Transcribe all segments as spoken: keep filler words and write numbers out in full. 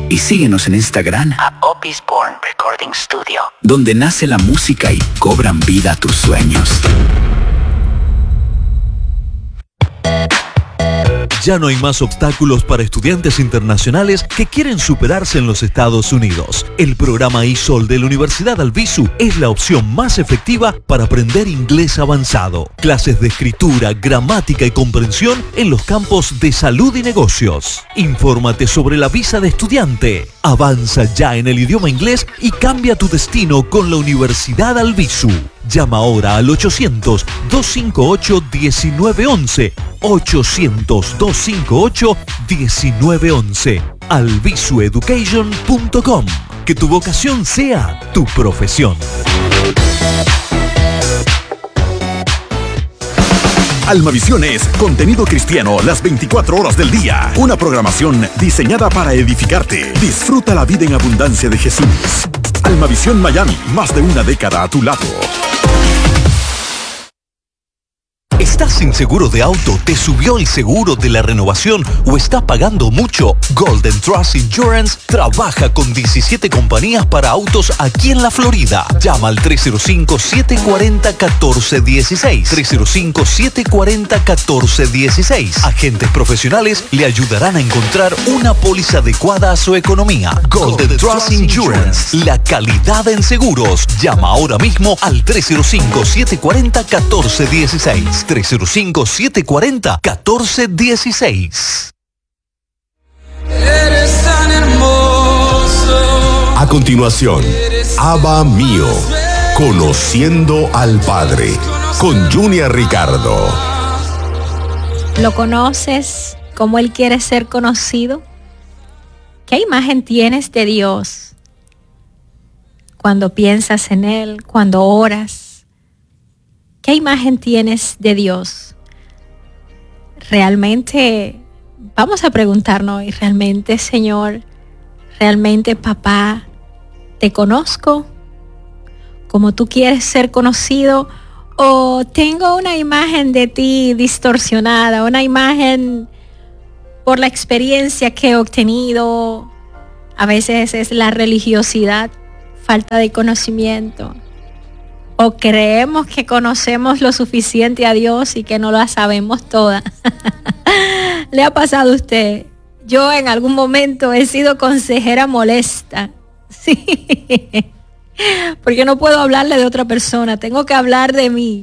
Y síguenos en Instagram a Opis Born Recording Studio, donde nace la música y cobran vida tus sueños. Ya no hay más obstáculos para estudiantes internacionales que quieren superarse en los Estados Unidos. El programa I S O L de la Universidad Albizu es la opción más efectiva para aprender inglés avanzado. Clases de escritura, gramática y comprensión en los campos de salud y negocios. Infórmate sobre la visa de estudiante. Avanza ya en el idioma inglés y cambia tu destino con la Universidad Albizu. Llama ahora al ochocientos, doscientos cincuenta y ocho, diecinueve once. ochocientos, doscientos cincuenta y ocho, diecinueve once. albizu education punto com. Que tu vocación sea tu profesión. Almavisión es contenido cristiano las veinticuatro horas del día. Una programación diseñada para edificarte. Disfruta la vida en abundancia de Jesús. Almavisión Miami, más de una década a tu lado. ¿Estás sin seguro de auto? ¿Te subió el seguro de la renovación o estás pagando mucho? Golden Trust Insurance trabaja con diecisiete compañías para autos aquí en la Florida. Llama al tres cero cinco, siete cuatro cero, uno cuatro uno seis. tres cero cinco, siete cuatro cero, uno cuatro uno seis. Agentes profesionales le ayudarán a encontrar una póliza adecuada a su economía. Golden, Golden Trust Insurance, la calidad en seguros. Llama ahora mismo al tres cero cinco, siete cuatro cero, uno cuatro uno seis. tres cero cinco, siete cuatro cero, uno cuatro uno seis. Eres tan hermoso. A continuación, Abba Mío, Conociendo al Padre, con Junior Ricardo. ¿Lo conoces como Él quiere ser conocido? ¿Qué imagen tienes de Dios cuando piensas en Él, cuando oras? ¿Qué imagen tienes de Dios? Realmente, vamos a preguntarnos, ¿y realmente, Señor, realmente, papá, te conozco como tú quieres ser conocido? ¿O tengo una imagen de ti distorsionada, una imagen por la experiencia que he obtenido? A veces es la religiosidad, falta de conocimiento. O creemos que conocemos lo suficiente a Dios y que no la sabemos toda. ¿Le ha pasado a usted? Yo en algún momento he sido consejera molesta. Sí. Porque no puedo hablarle de otra persona, tengo que hablar de mí.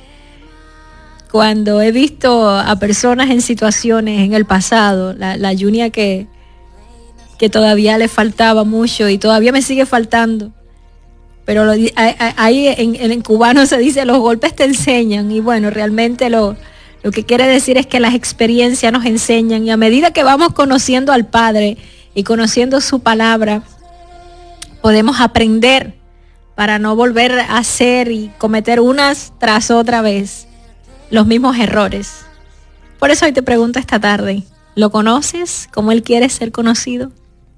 Cuando he visto a personas en situaciones en el pasado, la, la Junia que, que todavía le faltaba mucho y todavía me sigue faltando. Pero lo, ahí en, en cubano se dice, los golpes te enseñan. Y bueno, realmente lo, lo que quiere decir es que las experiencias nos enseñan. Y a medida que vamos conociendo al Padre y conociendo su palabra, podemos aprender para no volver a hacer y cometer unas tras otra vez los mismos errores. Por eso hoy te pregunto esta tarde, ¿lo conoces como Él quiere ser conocido?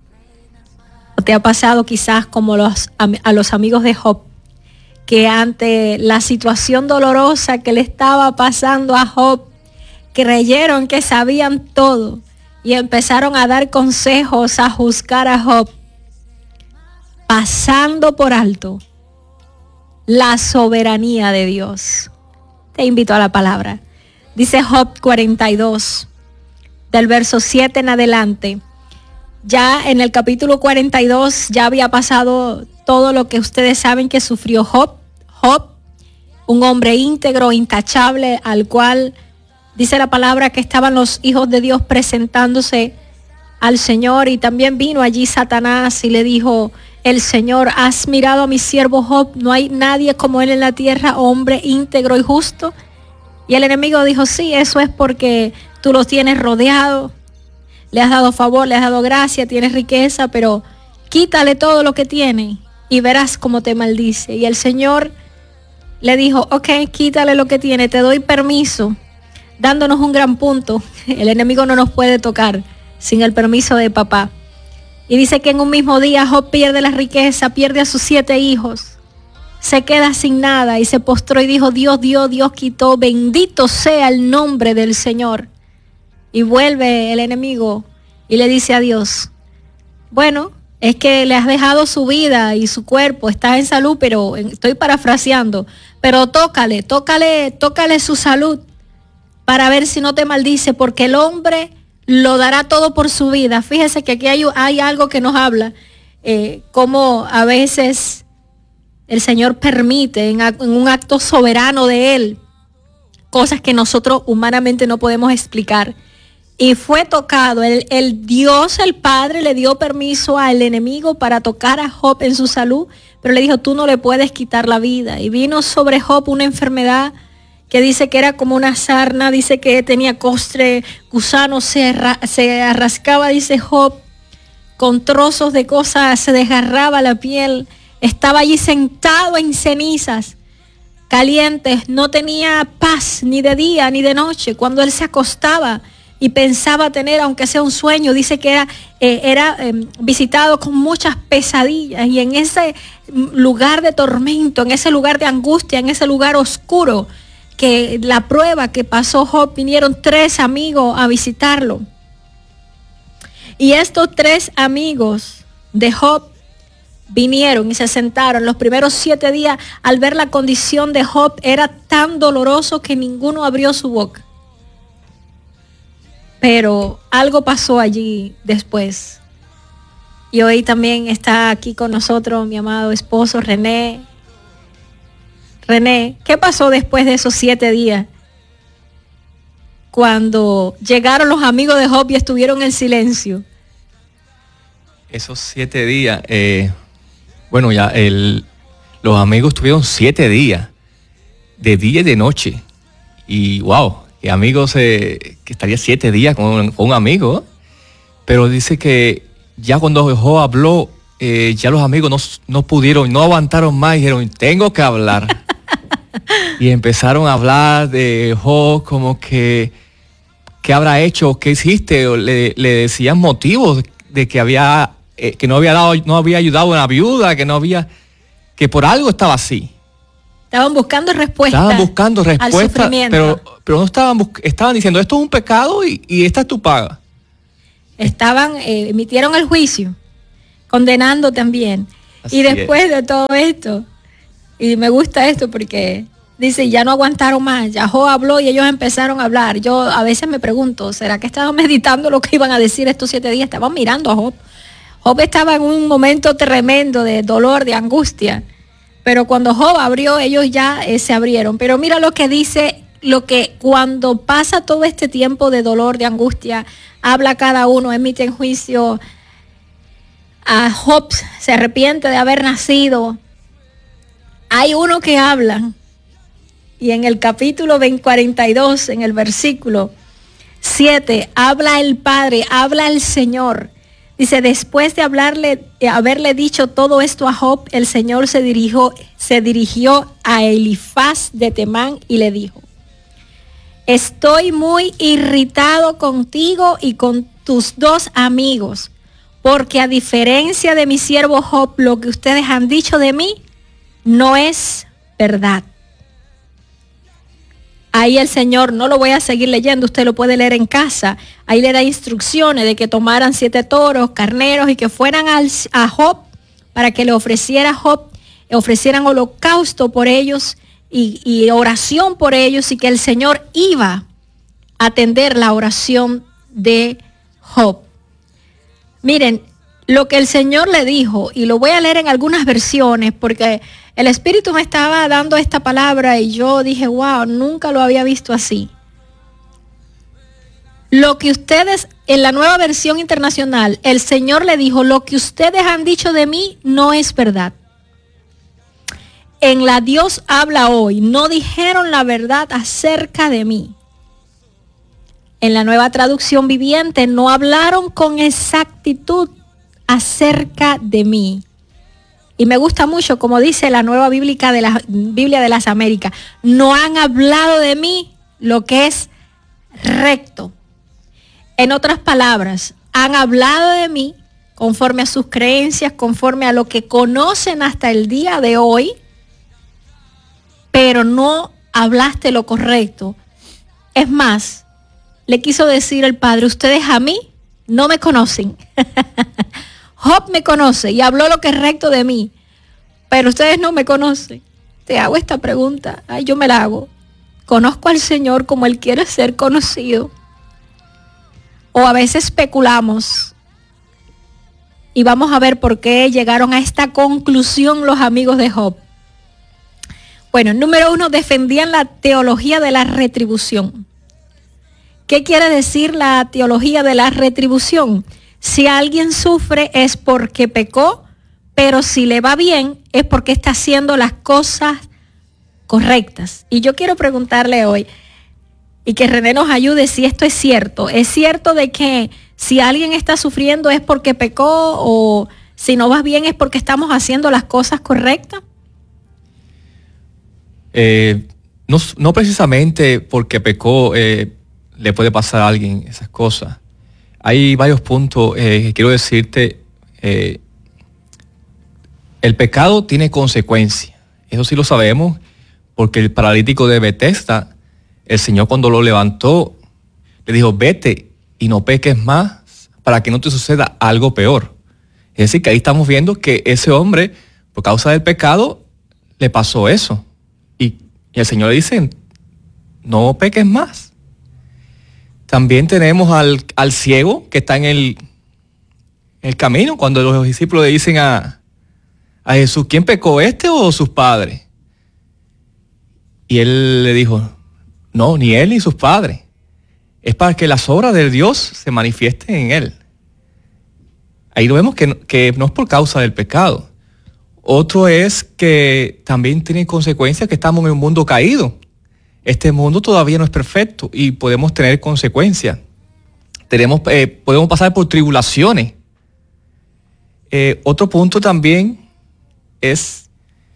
¿O te ha pasado quizás como los, a los amigos de Job, que ante la situación dolorosa que le estaba pasando a Job, creyeron que sabían todo y empezaron a dar consejos, a juzgar a Job, pasando por alto la soberanía de Dios? Te invito a la palabra. Dice Job cuarenta y dos, del verso siete en adelante. Ya en el capítulo cuarenta y dos ya había pasado todo lo que ustedes saben que sufrió Job. Job, un hombre íntegro, intachable, al cual dice la palabra que estaban los hijos de Dios presentándose al Señor, y también vino allí Satanás y le dijo: el Señor, ¿has mirado a mi siervo Job? No hay nadie como él en la tierra, hombre íntegro y justo. Y el enemigo dijo: sí, eso es porque tú lo tienes rodeado, le has dado favor, le has dado gracia, tienes riqueza, pero quítale todo lo que tiene y verás cómo te maldice. Y el Señor le dijo: ok, quítale lo que tiene, te doy permiso, dándonos un gran punto. El enemigo no nos puede tocar sin el permiso de papá. Y dice que en un mismo día Job pierde la riqueza, pierde a sus siete hijos, se queda sin nada y se postró y dijo: Dios dio, Dios quitó, bendito sea el nombre del Señor. Y vuelve el enemigo y le dice a Dios: bueno, es que le has dejado su vida y su cuerpo, está en salud, pero estoy parafraseando, pero tócale, tócale, tócale su salud para ver si no te maldice, porque el hombre lo dará todo por su vida. Fíjese que aquí hay, hay algo que nos habla, eh, como a veces el Señor permite en, en un acto soberano de Él, cosas que nosotros humanamente no podemos explicar. Y fue tocado, el, el Dios, el Padre, le dio permiso al enemigo para tocar a Job en su salud, pero le dijo, tú no le puedes quitar la vida. Y vino sobre Job una enfermedad que dice que era como una sarna, dice que tenía costre, gusano, se, se arrascaba, dice Job, con trozos de cosas, se desgarraba la piel, estaba allí sentado en cenizas calientes, no tenía paz ni de día ni de noche. Cuando él se acostaba y pensaba tener, aunque sea un sueño, dice que era, eh, era eh, visitado con muchas pesadillas, y en ese lugar de tormento, en ese lugar de angustia, en ese lugar oscuro, que la prueba que pasó Job, vinieron tres amigos a visitarlo. Y estos tres amigos de Job vinieron y se sentaron. Los primeros siete días, al ver la condición de Job, era tan doloroso que ninguno abrió su boca. Pero algo pasó allí después. Y hoy también está aquí con nosotros mi amado esposo René. René, ¿qué pasó después de esos siete días? Cuando llegaron los amigos de Job y estuvieron en silencio. Esos siete días, eh, bueno, ya el, los amigos tuvieron siete días, de día y de noche. Y wow, que amigos, eh, que estaría siete días con, con un amigo. Pero dice que ya cuando Job habló, eh, ya los amigos no, no pudieron, no aguantaron más y dijeron, tengo que hablar. Y empezaron a hablar de Job, como que, ¿qué habrá hecho? ¿Qué hiciste? O le, le decían motivos de que había, eh, que no había dado, no había ayudado a una viuda, que no había, que por algo estaba así. Estaban buscando respuestas. Estaban buscando respuestas, pero, pero no estaban, estaban diciendo, esto es un pecado y, y esta es tu paga. Estaban, eh, emitieron el juicio, condenando también. Así y después es. de todo esto, y me gusta esto porque dice, ya no aguantaron más, ya Job habló y ellos empezaron a hablar. Yo a veces me pregunto, ¿será que estaban meditando lo que iban a decir estos siete días? Estaban mirando a Job. Job estaba en un momento tremendo de dolor, de angustia. Pero cuando Job abrió, ellos ya eh, se abrieron. Pero mira lo que dice, lo que cuando pasa todo este tiempo de dolor, de angustia, habla cada uno, emite en juicio. A Job se arrepiente de haber nacido. Hay uno que habla, y en el capítulo cuarenta y dos, en el versículo siete, habla el Padre, habla el Señor. Dice, después de hablarle, de haberle dicho todo esto a Job, el Señor se dirigió, se dirigió a Elifaz de Temán y le dijo, estoy muy irritado contigo y con tus dos amigos, porque a diferencia de mi siervo Job, lo que ustedes han dicho de mí no es verdad. Ahí el Señor, no lo voy a seguir leyendo, usted lo puede leer en casa. Ahí le da instrucciones de que tomaran siete toros, carneros y que fueran al, a Job para que le ofreciera a Job, ofrecieran holocausto por ellos y, y oración por ellos, y que el Señor iba a atender la oración de Job. Miren, lo que el Señor le dijo, y lo voy a leer en algunas versiones porque el Espíritu me estaba dando esta palabra y yo dije, wow, nunca lo había visto así. Lo que ustedes, en la Nueva Versión Internacional, el Señor le dijo, lo que ustedes han dicho de mí no es verdad. En la Dios habla hoy, no dijeron la verdad acerca de mí. En la Nueva Traducción Viviente, no hablaron con exactitud acerca de mí. Y me gusta mucho, como dice la Nueva Bíblica de la Biblia de las Américas, no han hablado de mí lo que es recto. En otras palabras, han hablado de mí conforme a sus creencias, conforme a lo que conocen hasta el día de hoy, pero no hablaste lo correcto. Es más, le quiso decir el Padre, ustedes a mí no me conocen, Job me conoce y habló lo que es recto de mí, pero ustedes no me conocen. Te hago esta pregunta, ay, yo me la hago. ¿Conozco al Señor como Él quiere ser conocido? O a veces especulamos y vamos a ver por qué llegaron a esta conclusión los amigos de Job. Bueno, número uno, defendían la teología de la retribución. ¿Qué quiere decir la teología de la retribución? Si alguien sufre es porque pecó, pero si le va bien es porque está haciendo las cosas correctas. Y yo quiero preguntarle hoy, y que René nos ayude si esto es cierto. ¿Es cierto de que si alguien está sufriendo es porque pecó, o si no va bien es porque estamos haciendo las cosas correctas? Eh, no, no precisamente porque pecó eh, le puede pasar a alguien esas cosas. Hay varios puntos eh, que quiero decirte. Eh, el pecado tiene consecuencias. Eso sí lo sabemos, porque el paralítico de Betesda, el Señor cuando lo levantó, le dijo, vete y no peques más para que no te suceda algo peor. Es decir, que ahí estamos viendo que ese hombre, por causa del pecado, le pasó eso. Y, y el Señor le dice, no peques más. También tenemos al, al ciego que está en el, el camino, cuando los discípulos le dicen a, a Jesús, ¿quién pecó, este o sus padres? Y él le dijo, no, ni él ni sus padres. Es para que las obras de Dios se manifiesten en él. Ahí lo vemos que, que no es por causa del pecado. Otro es que también tiene consecuencias que estamos en un mundo caído. Este mundo todavía no es perfecto y podemos tener consecuencias. Tenemos, eh, podemos pasar por tribulaciones. Eh, otro punto también es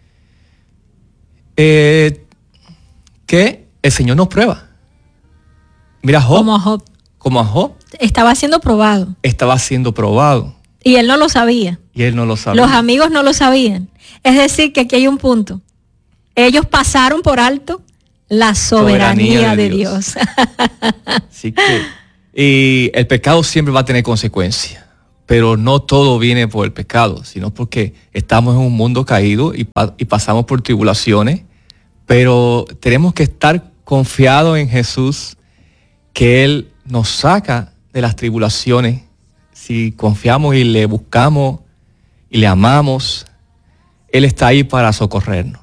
eh, que el Señor nos prueba. Mira a Job. Como a Job. Como a Job. Estaba siendo probado. Estaba siendo probado. Y él no lo sabía. Y él no lo sabía. Los amigos no lo sabían. Es decir, que aquí hay un punto. Ellos pasaron por alto la soberanía, soberanía de, de Dios. Dios. Así que, y el pecado siempre va a tener consecuencias, pero no todo viene por el pecado, sino porque estamos en un mundo caído y, y pasamos por tribulaciones, pero tenemos que estar confiados en Jesús, que Él nos saca de las tribulaciones. Si confiamos y le buscamos y le amamos, Él está ahí para socorrernos.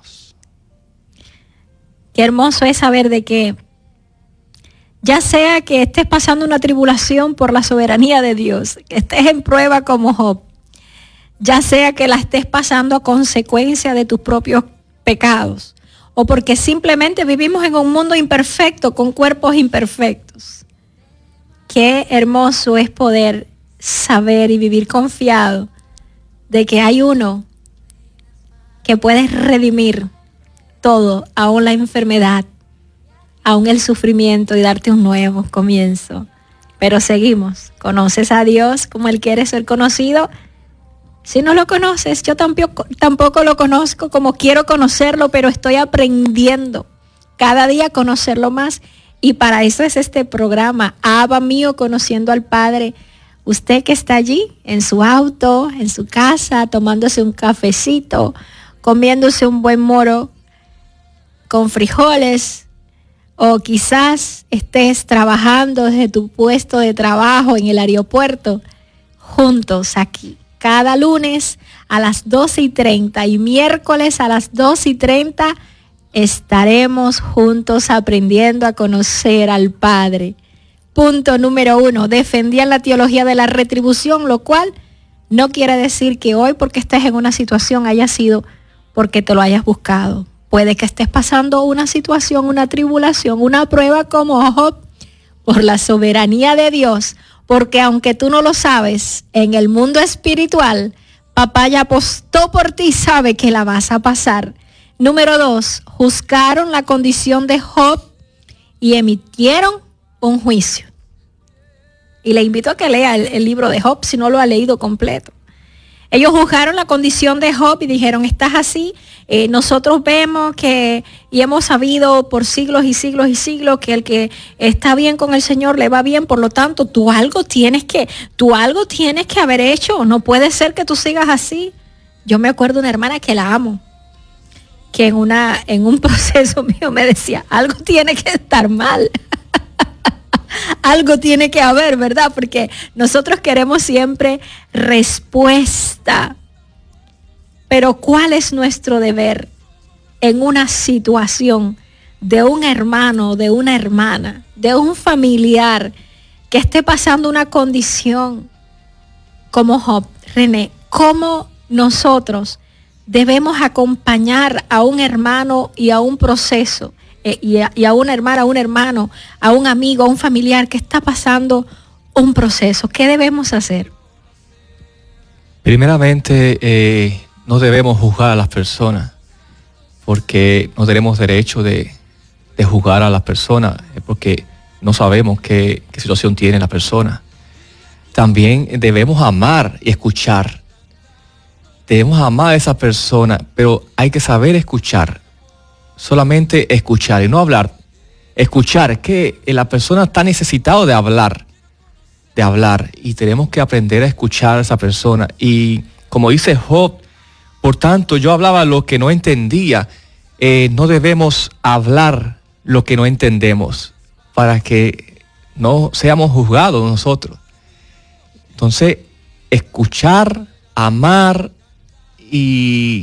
Qué hermoso es saber de que ya sea que estés pasando una tribulación por la soberanía de Dios, que estés en prueba como Job, ya sea que la estés pasando a consecuencia de tus propios pecados, o porque simplemente vivimos en un mundo imperfecto, con cuerpos imperfectos. Qué hermoso es poder saber y vivir confiado de que hay uno que puede redimir todo, aún la enfermedad, aún el sufrimiento, y darte un nuevo comienzo. Pero seguimos. ¿Conoces a Dios como Él quiere ser conocido? Si no lo conoces, yo tampoco, tampoco lo conozco como quiero conocerlo, pero estoy aprendiendo cada día a conocerlo más. Y para eso es este programa, Abba Mío, conociendo al Padre. Usted que está allí, en su auto, en su casa, tomándose un cafecito, comiéndose un buen moro con frijoles, o quizás estés trabajando desde tu puesto de trabajo en el aeropuerto, juntos aquí, cada lunes a las doce y treinta y miércoles a las doce y treinta, estaremos juntos aprendiendo a conocer al Padre. Punto número uno, defendían la teología de la retribución, lo cual no quiere decir que hoy, porque estés en una situación, haya sido porque te lo hayas buscado. Puede que estés pasando una situación, una tribulación, una prueba como Job, por la soberanía de Dios, porque aunque tú no lo sabes, en el mundo espiritual, papá ya apostó por ti y sabe que la vas a pasar. Número dos, juzgaron la condición de Job y emitieron un juicio. Y le invito a que lea el, el libro de Job si no lo ha leído completo. Ellos juzgaron la condición de Job y dijeron, estás así, eh, nosotros vemos que y hemos sabido por siglos y siglos y siglos que el que está bien con el Señor le va bien, por lo tanto tú algo tienes que, tú algo tienes que haber hecho, no puede ser que tú sigas así. Yo me acuerdo de una hermana que la amo, que en, una, en un proceso mío me decía, algo tiene que estar mal. Algo tiene que haber, ¿verdad? Porque nosotros queremos siempre respuesta. Pero ¿cuál es nuestro deber en una situación de un hermano, de una hermana, de un familiar que esté pasando una condición como Job? René, ¿cómo nosotros debemos acompañar a un hermano y a un proceso? Eh, y, a, y a una hermana, a un hermano, a un amigo, a un familiar que está pasando un proceso. ¿Qué debemos hacer? Primeramente, eh, no debemos juzgar a las personas, porque no tenemos derecho de, de juzgar a las personas, porque no sabemos qué, qué situación tiene la persona. También debemos amar y escuchar. Debemos amar a esa persona, pero hay que saber escuchar. Solamente escuchar y no hablar. Escuchar, que la persona está necesitada de hablar, de hablar, y tenemos que aprender a escuchar a esa persona. Y como dice Job, por tanto yo hablaba lo que no entendía. Eh, no debemos hablar lo que no entendemos para que no seamos juzgados nosotros. Entonces, escuchar, amar y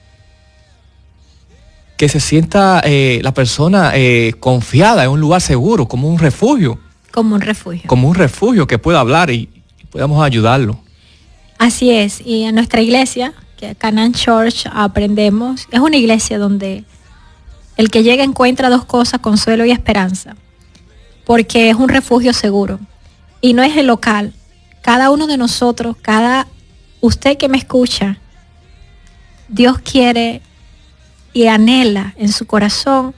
que se sienta eh, la persona eh, confiada en un lugar seguro, como un refugio. Como un refugio. Como un refugio que pueda hablar y, y podamos ayudarlo. Así es. Y en nuestra iglesia, que Canaan Church, aprendemos, es una iglesia donde el que llega encuentra dos cosas, consuelo y esperanza. Porque es un refugio seguro. Y no es el local. Cada uno de nosotros, cada usted que me escucha, Dios quiere y anhela en su corazón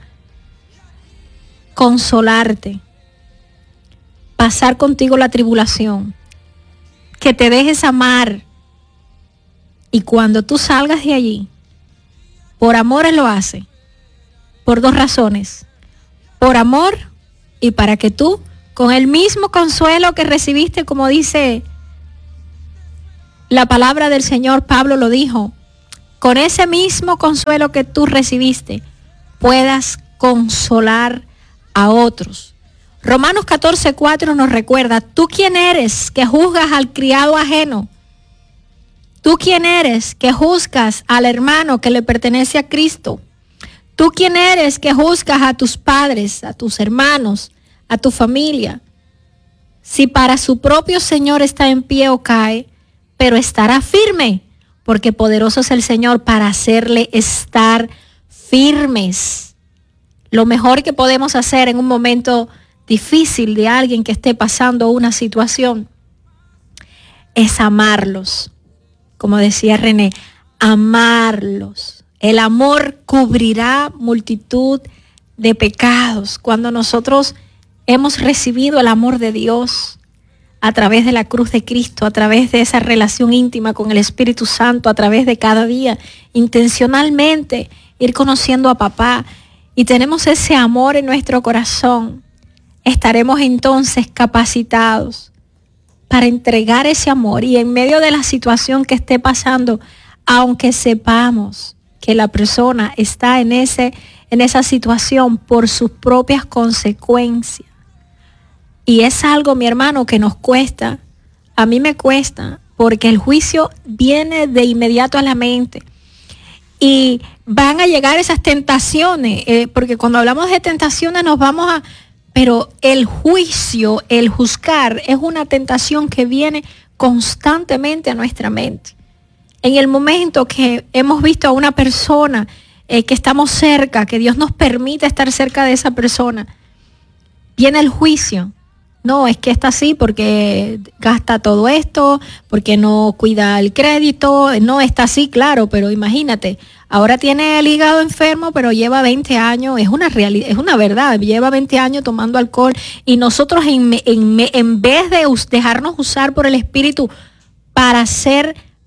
consolarte, pasar contigo la tribulación, que te dejes amar, y cuando tú salgas de allí, por amor Él lo hace, por dos razones, por amor y para que tú, con el mismo consuelo que recibiste, como dice la palabra del Señor, Pablo lo dijo, con ese mismo consuelo que tú recibiste, puedas consolar a otros. Romanos catorce cuatro nos recuerda, ¿tú quién eres que juzgas al criado ajeno? ¿Tú quién eres que juzgas al hermano que le pertenece a Cristo? ¿Tú quién eres que juzgas a tus padres, a tus hermanos, a tu familia? Si para su propio Señor está en pie o cae, pero estará firme, porque poderoso es el Señor para hacerle estar firmes. Lo mejor que podemos hacer en un momento difícil de alguien que esté pasando una situación es amarlos. Como decía René, amarlos. El amor cubrirá multitud de pecados. Cuando nosotros hemos recibido el amor de Dios a través de la cruz de Cristo, a través de esa relación íntima con el Espíritu Santo, a través de cada día, intencionalmente ir conociendo a papá, y tenemos ese amor en nuestro corazón, estaremos entonces capacitados para entregar ese amor, y en medio de la situación que esté pasando, aunque sepamos que la persona está en, ese, en esa situación por sus propias consecuencias, y es algo, mi hermano, que nos cuesta, a mí me cuesta, porque el juicio viene de inmediato a la mente. Y van a llegar esas tentaciones, eh, porque cuando hablamos de tentaciones nos vamos a... Pero el juicio, el juzgar, es una tentación que viene constantemente a nuestra mente. En el momento que hemos visto a una persona, eh, que estamos cerca, que Dios nos permite estar cerca de esa persona, viene el juicio. No, es que está así porque gasta todo esto, porque no cuida el crédito. No, está así, claro, pero imagínate, ahora tiene el hígado enfermo, pero lleva veinte años, es una realidad, es una verdad, lleva veinte años tomando alcohol, y nosotros en, en, en vez de us, dejarnos usar por el Espíritu para ser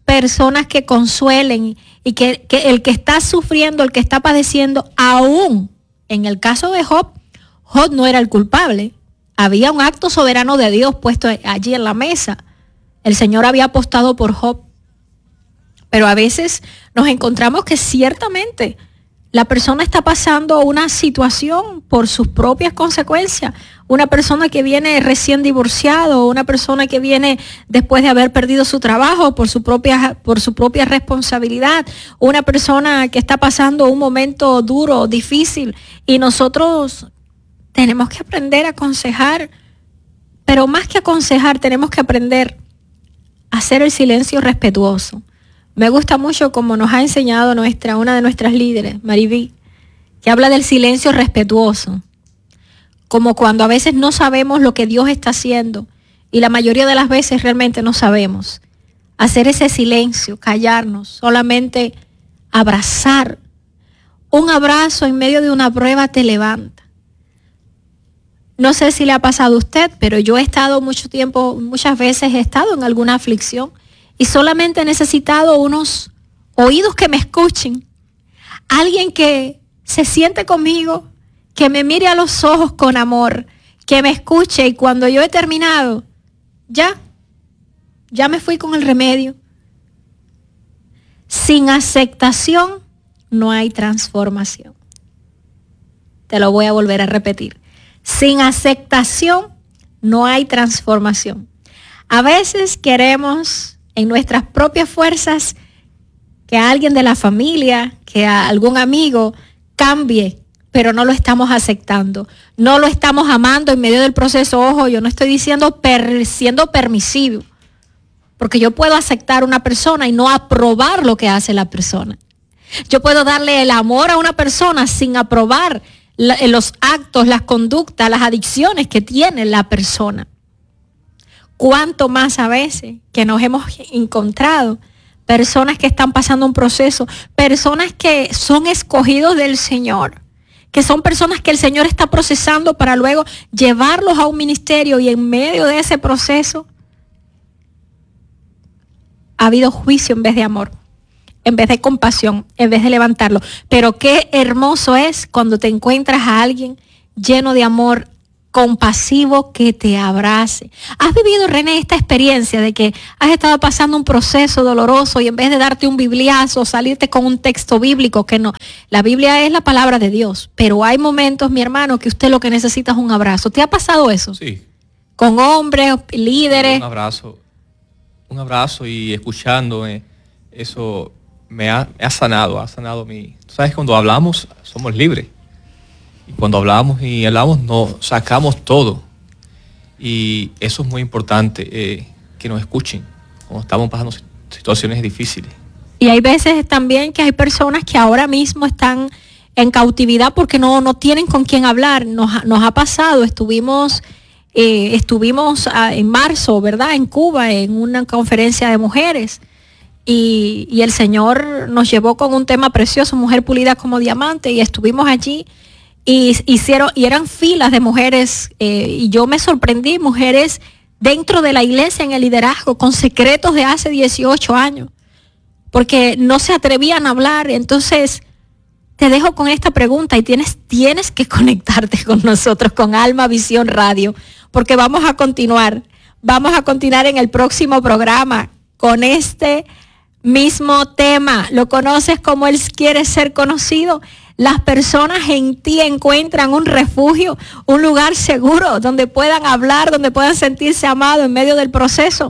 personas que consuelen y que, que el que está sufriendo, el que está padeciendo, aún en el caso de Job, Job no era el culpable. Había un acto soberano de Dios puesto allí en la mesa. El Señor había apostado por Job. Pero a veces nos encontramos que ciertamente la persona está pasando una situación por sus propias consecuencias. Una persona que viene recién divorciado, una persona que viene después de haber perdido su trabajo por su propia, por su propia responsabilidad, una persona que está pasando un momento duro, difícil, y nosotros tenemos que aprender a aconsejar, pero más que aconsejar, tenemos que aprender a hacer el silencio respetuoso. Me gusta mucho como nos ha enseñado nuestra, una de nuestras líderes, Maribí, que habla del silencio respetuoso. Como cuando a veces no sabemos lo que Dios está haciendo, y la mayoría de las veces realmente no sabemos. Hacer ese silencio, callarnos, solamente abrazar. Un abrazo en medio de una prueba te levanta. No sé si le ha pasado a usted, pero yo he estado mucho tiempo, muchas veces he estado en alguna aflicción, y solamente he necesitado unos oídos que me escuchen. Alguien que se siente conmigo, que me mire a los ojos con amor, que me escuche, y cuando yo he terminado, ya, ya me fui con el remedio. Sin aceptación no hay transformación. Te lo voy a volver a repetir. Sin aceptación no hay transformación. A veces queremos en nuestras propias fuerzas que alguien de la familia, que a algún amigo cambie, pero no lo estamos aceptando, no lo estamos amando en medio del proceso. Ojo, yo no estoy diciendo per, siendo permisivo, porque yo puedo aceptar a una persona y no aprobar lo que hace la persona. Yo puedo darle el amor a una persona sin aprobar la, los actos, las conductas, las adicciones que tiene la persona. Cuánto más a veces que nos hemos encontrado personas que están pasando un proceso, personas que son escogidos del Señor, que son personas que el Señor está procesando para luego llevarlos a un ministerio, y en medio de ese proceso ha habido juicio en vez de amor, en vez de compasión, en vez de levantarlo. Pero qué hermoso es cuando te encuentras a alguien lleno de amor, compasivo, que te abrace. ¿Has vivido, René, esta experiencia de que has estado pasando un proceso doloroso y en vez de darte un bibliazo, salirte con un texto bíblico? Que no, la Biblia es la palabra de Dios, pero hay momentos, mi hermano, que usted lo que necesita es un abrazo. ¿Te ha pasado eso? Sí. Con hombres, líderes. Un abrazo, un abrazo y escuchando, eh, eso me ha, me ha sanado, ha sanado mi... Tú sabes, cuando hablamos, somos libres. Y cuando hablamos y hablamos, nos sacamos todo. Y eso es muy importante, eh, que nos escuchen cuando estamos pasando situaciones difíciles. Y hay veces también que hay personas que ahora mismo están en cautividad porque no, no tienen con quién hablar. Nos, nos ha pasado, estuvimos, eh, estuvimos a, en marzo, ¿verdad?, en Cuba, en una conferencia de mujeres. Y, y el Señor nos llevó con un tema precioso, mujer pulida como diamante, y estuvimos allí. Y hicieron, y eran filas de mujeres, eh, y yo me sorprendí, mujeres dentro de la iglesia en el liderazgo, con secretos de hace dieciocho años, porque no se atrevían a hablar. Entonces, te dejo con esta pregunta, y tienes, tienes que conectarte con nosotros, con Alma Visión Radio, porque vamos a continuar, vamos a continuar en el próximo programa con este mismo tema. ¿Lo conoces como Él quiere ser conocido? Las personas en ti encuentran un refugio, un lugar seguro donde puedan hablar, donde puedan sentirse amados en medio del proceso.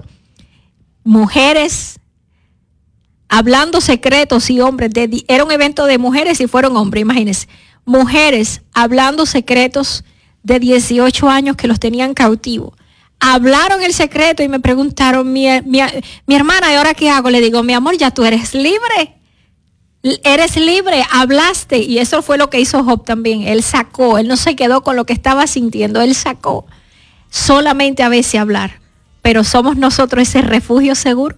Mujeres hablando secretos, y hombres, de, era un evento de mujeres y fueron hombres, imagínense. Mujeres hablando secretos de dieciocho años que los tenían cautivos. Hablaron el secreto y me preguntaron, mi, mi, mi hermana, ¿y ahora qué hago? Le digo, mi amor, ya tú eres libre. Eres libre, hablaste. Y eso fue lo que hizo Job también. Él sacó, él no se quedó con lo que estaba sintiendo, él sacó. Solamente a veces hablar. Pero somos nosotros ese refugio seguro.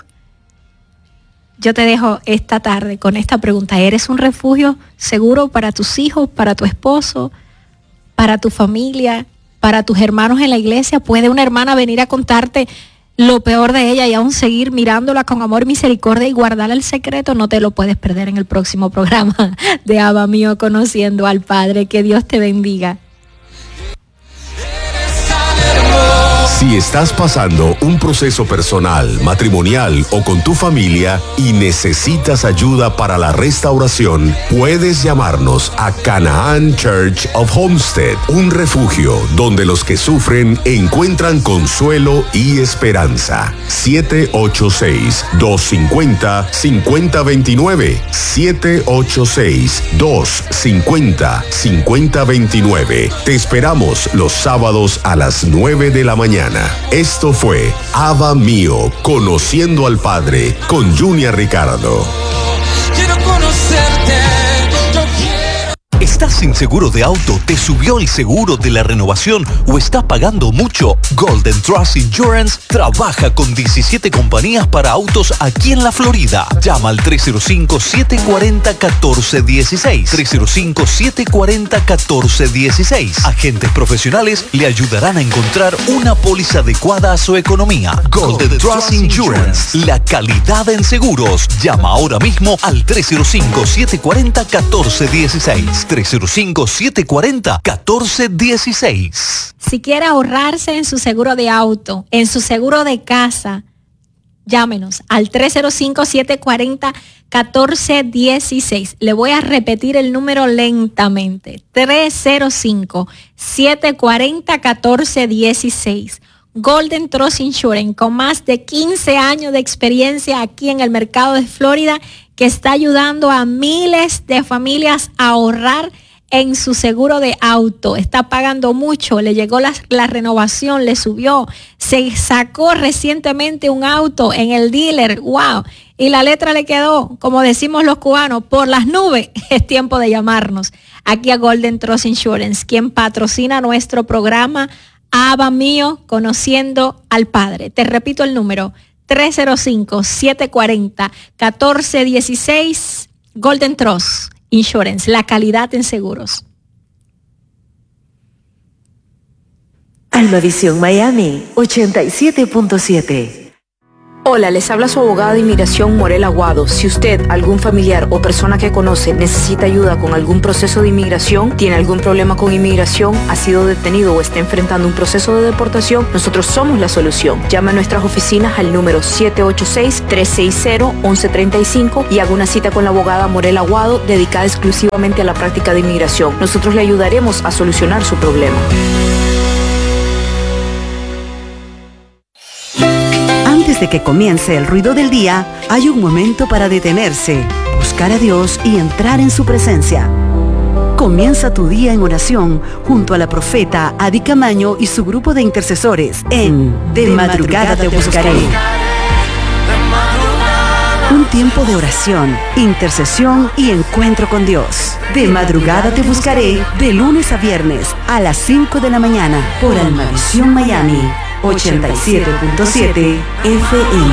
Yo te dejo esta tarde con esta pregunta. ¿Eres un refugio seguro para tus hijos, para tu esposo, para tu familia, para tus hermanos en la iglesia? ¿Puede una hermana venir a contarte lo peor de ella y aún seguir mirándola con amor y misericordia y guardar el secreto, no te lo puedes perder en el próximo programa de Abba Mío, Conociendo al Padre. Que Dios te bendiga. Si estás pasando un proceso personal, matrimonial o con tu familia y necesitas ayuda para la restauración, puedes llamarnos a Canaan Church of Homestead, un refugio donde los que sufren encuentran consuelo y esperanza. siete ocho seis, dos cinco cero, cinco cero dos nueve, siete ocho seis, dos cinco cero, cinco cero dos nueve. Te esperamos los sábados a las nueve de la mañana. Esto fue Abba Mío, Conociendo al Padre, con Junior Ricardo. Quiero conocerte, yo quiero. ¿Estás sin seguro de auto? ¿Te subió el seguro de la renovación o estás pagando mucho? Golden Trust Insurance trabaja con diecisiete compañías para autos aquí en la Florida. Llama al tres cero cinco, siete cuatro cero, uno cuatro uno seis. tres cero cinco, siete cuatro cero, uno cuatro uno seis. Agentes profesionales le ayudarán a encontrar una póliza adecuada a su economía. Golden Trust Insurance, la calidad en seguros. Llama ahora mismo al tres cero cinco, siete cuatro cero, uno cuatro uno seis. tres cero cinco, siete cuatro cero, uno cuatro uno seis. Si quiere ahorrarse en su seguro de auto, en su seguro de casa, llámenos al tres cero cinco, siete cuatro cero, uno cuatro uno seis. Le voy a repetir el número lentamente. tres cero cinco, siete cuatro cero, uno cuatro uno seis. Golden Trust Insurance, con más de quince años de experiencia aquí en el mercado de Florida, que está ayudando a miles de familias a ahorrar en su seguro de auto. Está pagando mucho, le llegó la, la renovación, le subió, se sacó recientemente un auto en el dealer, wow, y la letra le quedó, como decimos los cubanos, por las nubes. Es tiempo de llamarnos aquí a Golden Trust Insurance, quien patrocina nuestro programa Abba Mío, Conociendo al Padre. Te repito el número, tres cero cinco, siete cuatro cero, uno cuatro uno seis. Golden Trust Insurance, la calidad en seguros. Almavisión Miami, ochenta y siete punto siete. Hola, les habla su abogada de inmigración, Morel Aguado. Si usted, algún familiar o persona que conoce necesita ayuda con algún proceso de inmigración, tiene algún problema con inmigración, ha sido detenido o está enfrentando un proceso de deportación, nosotros somos la solución. Llame a nuestras oficinas al número siete ocho seis, tres seis cero, uno uno tres cinco y haga una cita con la abogada Morel Aguado, dedicada exclusivamente a la práctica de inmigración. Nosotros le ayudaremos a solucionar su problema. Antes de que comience el ruido del día, hay un momento para detenerse, buscar a Dios y entrar en su presencia. Comienza tu día en oración junto a la profeta Adi Camaño y su grupo de intercesores en De Madrugada Te Buscaré. Un tiempo de oración, intercesión y encuentro con Dios. De Madrugada Te Buscaré, de lunes a viernes a las cinco de la mañana por Almavisión Miami. ochenta y siete punto siete F M.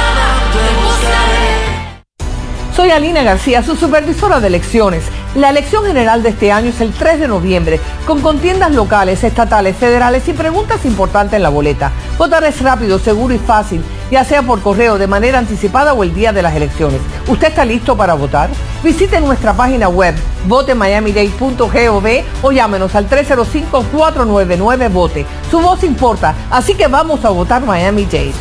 Soy Alina García, su supervisora de elecciones. La elección general de este año es el tres de noviembre, con contiendas locales, estatales, federales y preguntas importantes en la boleta. Votar es rápido, seguro y fácil, ya sea por correo, de manera anticipada o el día de las elecciones. ¿Usted está listo para votar? Visite nuestra página web, vote miami dade punto gov o llámenos al tres cero cinco, cuatro nueve nueve, vote. Su voz importa, así que vamos a votar Miami-Dade.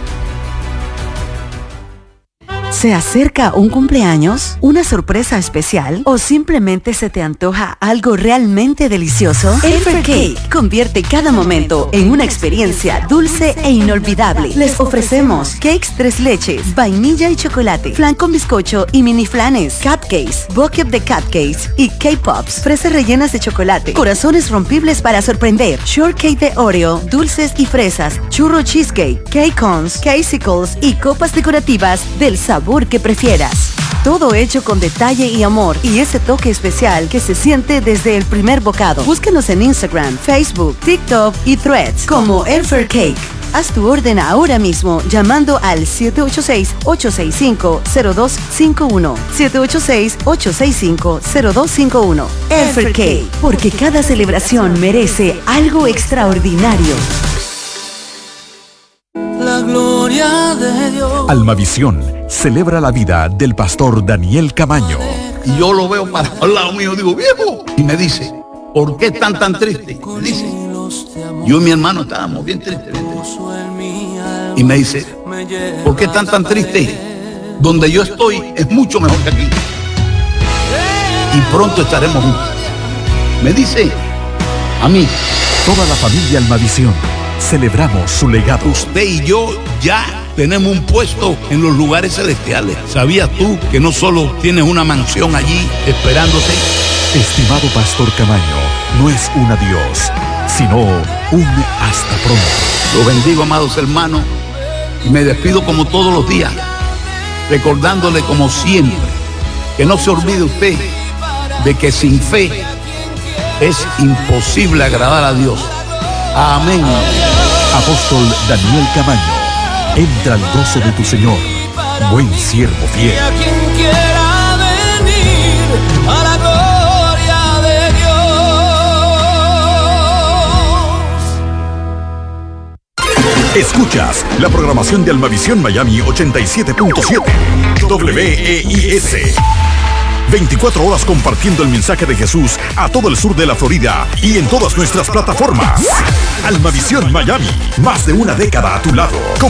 ¿Se acerca un cumpleaños, una sorpresa especial o simplemente se te antoja algo realmente delicioso? Elfer Cake convierte cada momento en una experiencia dulce e inolvidable. Les ofrecemos cakes tres leches, vainilla y chocolate, flan con bizcocho y mini flanes, cupcakes, bucket de cupcakes y cake pops, fresas rellenas de chocolate, corazones rompibles para sorprender, shortcake de Oreo, dulces y fresas, churro cheesecake, cake cones, casicles y copas decorativas del sabor que prefieras. Todo hecho con detalle y amor y ese toque especial que se siente desde el primer bocado. Búsquenos en Instagram, Facebook, TikTok y Threads como Elfer Cake. Haz tu orden ahora mismo llamando al siete ocho seis, ocho seis cinco, cero dos cinco uno. siete ocho seis, ocho seis cinco, cero dos cinco uno. Elfer Cake, porque cada celebración merece algo extraordinario. La gloria de Dios. Almavisión celebra la vida del pastor Daniel Camaño. Y yo lo veo para al lado mío, digo, viejo. Y me dice, ¿por qué están tan tristes? Me dice, yo y mi hermano estábamos bien tristes. Bien tristes. Y me dice, ¿por qué están tan tristes? Donde yo estoy es mucho mejor que aquí. Y pronto estaremos juntos. Me dice, a mí. Toda la familia Almavisión celebramos su legado. Usted y yo ya tenemos un puesto en los lugares celestiales. ¿Sabías tú que no solo tienes una mansión allí esperándote? Estimado pastor Camaño, no es un adiós, sino un hasta pronto. Lo bendigo, amados hermanos, y me despido como todos los días, recordándole como siempre que no se olvide usted de que sin fe es imposible agradar a Dios. Amén. Apóstol Daniel Camaño, entra al gozo de tu Señor, buen siervo fiel. Y a quien quiera venir a la gloria de Dios. Escuchas la programación de Almavisión Miami ochenta y siete punto siete W E I S. veinticuatro horas compartiendo el mensaje de Jesús a todo el sur de la Florida y en todas nuestras plataformas. Almavisión Miami, más de una década a tu lado.